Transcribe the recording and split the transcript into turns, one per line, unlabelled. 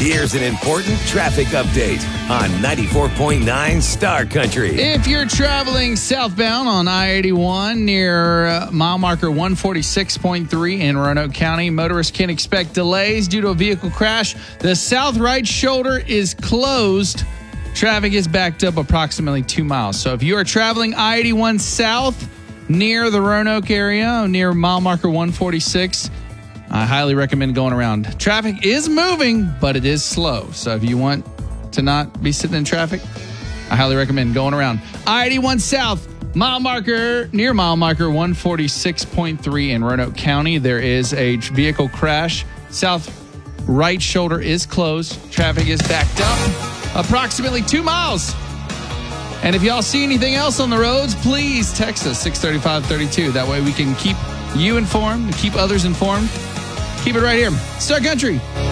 Here's an important traffic update on 94.9 Star Country.
If you're traveling southbound on I-81 near mile marker 146.3 in Roanoke County, motorists can expect delays due to a vehicle crash. The south right shoulder is closed. Traffic is backed up approximately 2 miles. So if you are traveling I-81 south near the Roanoke area, near mile marker 146, I highly recommend going around. Traffic is moving, but it is slow. So if you want to not be sitting in traffic, I highly recommend going around. I-81 south, mile marker, near mile marker 146.3 in Roanoke County. There is a vehicle crash. South right shoulder is closed. Traffic is backed up approximately 2 miles. And if y'all see anything else on the roads, please text us 635-32. That way we can keep you informed, keep others informed. Keep it right here. Star Country.